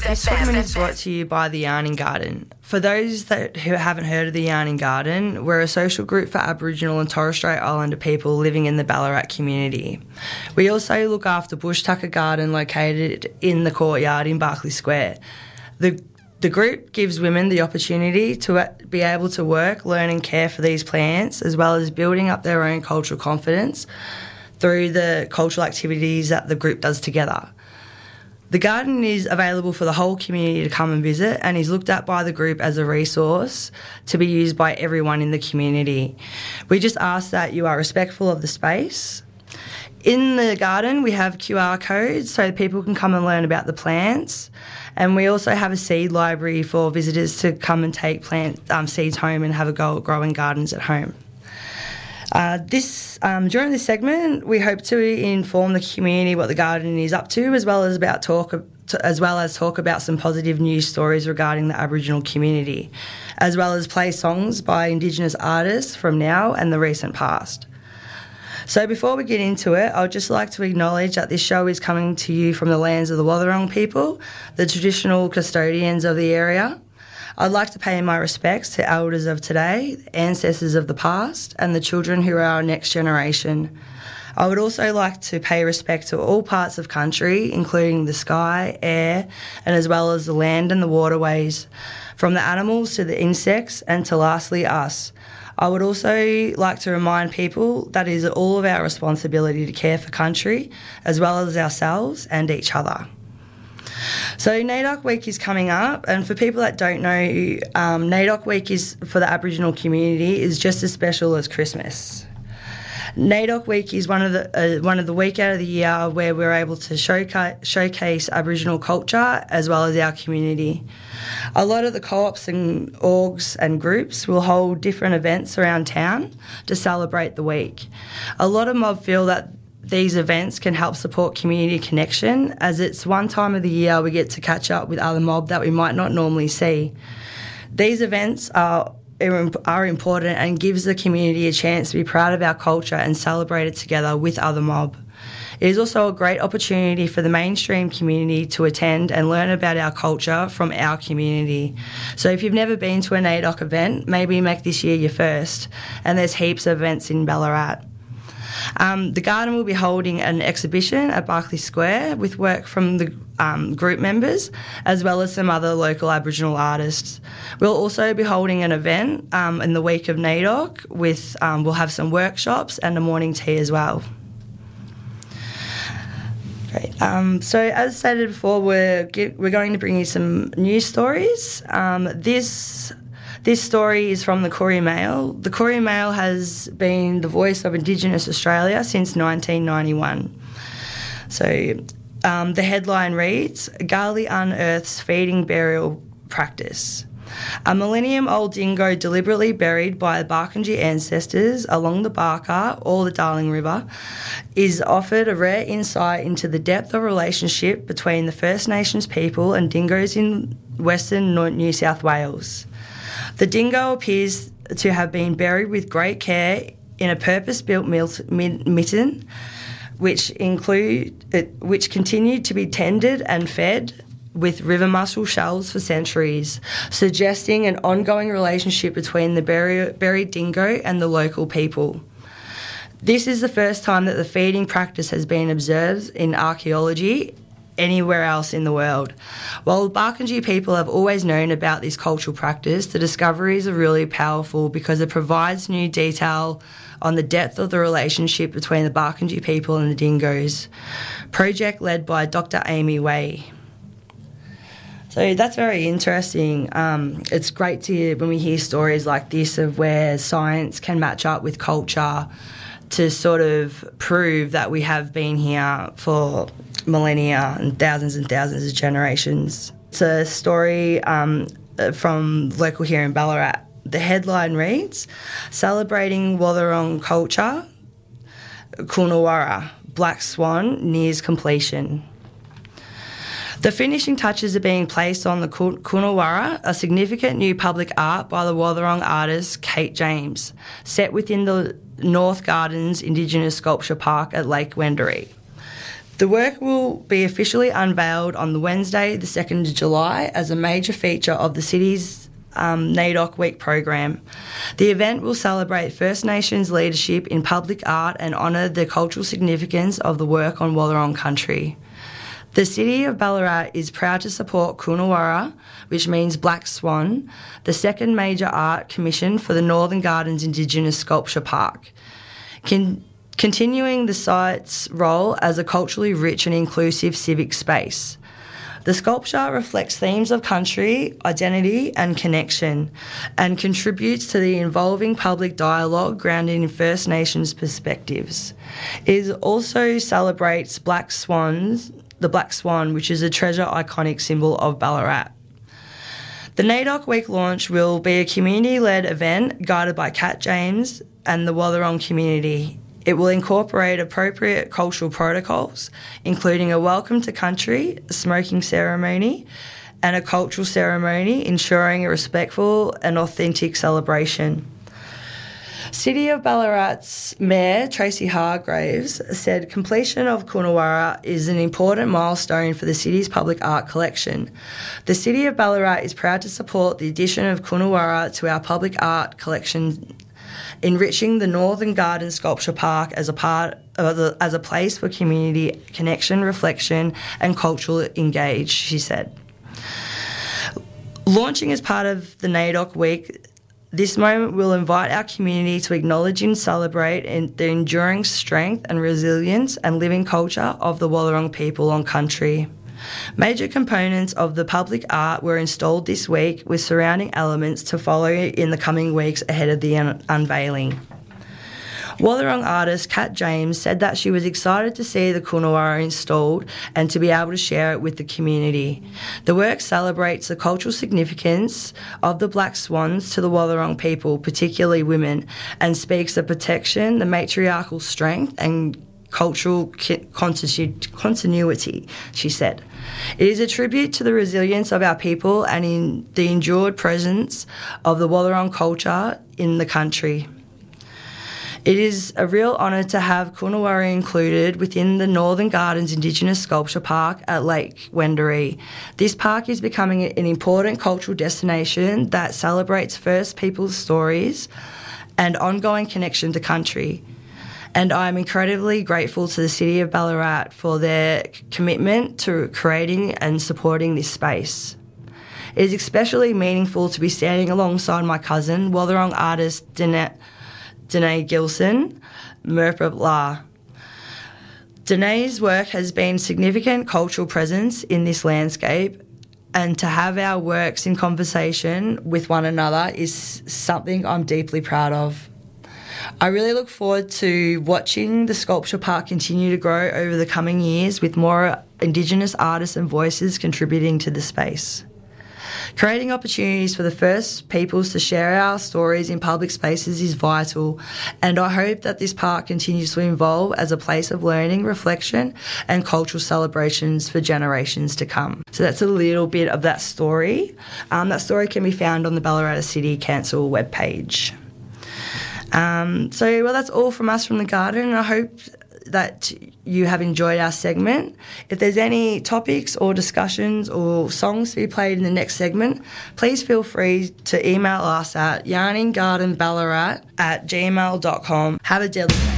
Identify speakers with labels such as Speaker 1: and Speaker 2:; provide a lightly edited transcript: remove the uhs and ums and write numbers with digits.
Speaker 1: This segment is brought to you by the Yarning Garden. For those who haven't heard of the Yarning Garden, we're a social group for Aboriginal and Torres Strait Islander people living in the Ballarat community. We also look after Bush Tucker Garden located in the courtyard in Berkeley Square. The group gives women the opportunity to be able to work, learn and care for these plants, as well as building up their own cultural confidence through the cultural activities that the group does together. The garden is available for the whole community to come and visit and is looked at by the group as a resource to be used by everyone in the community. We just ask that you are respectful of the space. In the garden, we have QR codes so people can come and learn about the plants, and we also have a seed library for visitors to come and take plant seeds home and have a go at growing gardens at home. During this segment, we hope to inform the community what the garden is up to, as well as talk about some positive news stories regarding the Aboriginal community, as well as play songs by Indigenous artists from now and the recent past. So before we get into it, I'd just like to acknowledge that this show is coming to you from the lands of the Wathaurong people, the traditional custodians of the area. I'd like to pay my respects to elders of today, ancestors of the past, and the children who are our next generation. I would also like to pay respect to all parts of country, including the sky, air, and as well as the land and the waterways, from the animals to the insects and to lastly us. I would also like to remind people that it is all of our responsibility to care for country, as well as ourselves and each other. So NAIDOC Week is coming up, and for people that don't know, NAIDOC Week is for the Aboriginal community is just as special as Christmas. NAIDOC Week is one of the week out of the year where we're able to showcase Aboriginal culture as well as our community. A lot of the co-ops and orgs and groups will hold different events around town to celebrate the week. A lot of mob feel that these events can help support community connection, as it's one time of the year we get to catch up with other mob that we might not normally see. These events are important and gives the community a chance to be proud of our culture and celebrate it together with other mob. It is also a great opportunity for the mainstream community to attend and learn about our culture from our community. So if you've never been to a NAIDOC event, maybe make this year your first, and there's heaps of events in Ballarat. The garden will be holding an exhibition at Berkeley Square with work from the group members as well as some other local Aboriginal artists. We'll also be holding an event in the week of NAIDOC with we'll have some workshops and a morning tea as well. Great. So as stated before, we're going to bring you some news stories. This story is from the Courier Mail. The Courier Mail has been the voice of Indigenous Australia since 1991. So the headline reads, Garley unearths feeding burial practice. A millennium-old dingo deliberately buried by Barkindji ancestors along the Barker or the Darling River is offered a rare insight into the depth of relationship between the First Nations people and dingoes in Western New South Wales. The dingo appears to have been buried with great care in a purpose-built mitten, which continued to be tended and fed with river mussel shells for centuries, suggesting an ongoing relationship between the buried dingo and the local people. This is the first time that the feeding practice has been observed in archaeology anywhere else in the world. While Barkindji people have always known about this cultural practice, the discoveries are really powerful because it provides new detail on the depth of the relationship between the Barkindji people and the dingoes. Project led by Dr. Amy Way. So that's very interesting. It's great to hear when we hear stories like this of where science can match up with culture to sort of prove that we have been here for millennia and thousands of generations. It's a story from local here in Ballarat. The headline reads, Celebrating Wathaurong Culture, Coonawarra, Black Swan nears completion. The finishing touches are being placed on the Coonawarra, a significant new public art by the Wathaurong artist Kate James, set within the North Gardens Indigenous Sculpture Park at Lake Wendouree. The work will be officially unveiled on the Wednesday, the 2nd of July, as a major feature of the city's NAIDOC Week program. The event will celebrate First Nations leadership in public art and honour the cultural significance of the work on Wallarong country. The City of Ballarat is proud to support Coonawarra, which means Black Swan, the second major art commission for the Northern Gardens Indigenous Sculpture Park, continuing the site's role as a culturally rich and inclusive civic space. The sculpture reflects themes of country, identity and connection, and contributes to the evolving public dialogue grounded in First Nations perspectives. It also celebrates the Black Swan, which is a treasure iconic symbol of Ballarat. The NAIDOC Week launch will be a community-led event guided by Kat James and the Wallarong community. It will incorporate appropriate cultural protocols, including a welcome to country, a smoking ceremony, and a cultural ceremony, ensuring a respectful and authentic celebration. City of Ballarat's Mayor, Tracy Hargraves, said completion of Coonawarra is an important milestone for the city's public art collection. The City of Ballarat is proud to support the addition of Coonawarra to our public art collection, enriching the Northern Garden Sculpture Park as a place for community connection, reflection and cultural engage, she said. Launching as part of the NAIDOC Week, this moment will invite our community to acknowledge and celebrate the enduring strength and resilience and living culture of the Wallarong people on country. Major components of the public art were installed this week, with surrounding elements to follow in the coming weeks ahead of the unveiling. Wallarong artist Kat James said that she was excited to see the Coonawarra installed and to be able to share it with the community. The work celebrates the cultural significance of the Black Swans to the Wallarong people, particularly women, and speaks of protection, the matriarchal strength and cultural continuity, she said. It is a tribute to the resilience of our people and in the endured presence of the Wallarong culture in the country. It is a real honour to have Coonawarra included within the Northern Gardens Indigenous Sculpture Park at Lake Wendouree. This park is becoming an important cultural destination that celebrates First Peoples stories and ongoing connection to country. And I am incredibly grateful to the City of Ballarat for their commitment to creating and supporting this space. It is especially meaningful to be standing alongside my cousin, Wallarong artist Danae Gilson, Murpa La. Danae's work has been significant cultural presence in this landscape, and to have our works in conversation with one another is something I'm deeply proud of. I really look forward to watching the Sculpture Park continue to grow over the coming years, with more Indigenous artists and voices contributing to the space. Creating opportunities for the First Peoples to share our stories in public spaces is vital, and I hope that this park continues to evolve as a place of learning, reflection and cultural celebrations for generations to come. So that's a little bit of that story. That story can be found on the Ballarat City Council webpage. So that's all from us from the garden, and I hope that you have enjoyed our segment. If there's any topics or discussions or songs to be played in the next segment, please feel free to email us at yarninggardenballarat@gmail.com. Have a deadly day.